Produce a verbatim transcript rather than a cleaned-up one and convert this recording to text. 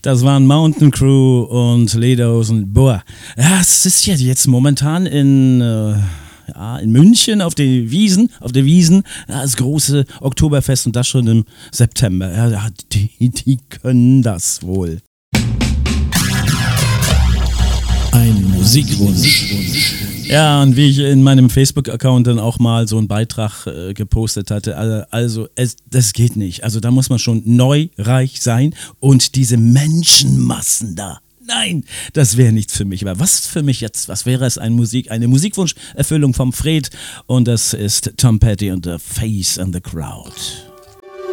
Das waren Mountain Crew und Lederhosen. Boah, ja, es ist ja jetzt momentan in, äh, ja, in München auf den Wiesen, auf der Wiesen, ja, das große Oktoberfest und das schon im September. Ja, die, die können das wohl. Ein Musikwunsch. Ja, und wie ich in meinem Facebook-Account dann auch mal so einen Beitrag äh, gepostet hatte, also, also es, das geht nicht. Also da muss man schon neureich sein und diese Menschenmassen da. Nein, das wäre nichts für mich. Aber was für mich jetzt, was wäre es, ein Musik, eine Musikwunscherfüllung vom Fred? Und das ist Tom Petty und The Face and the Crowd.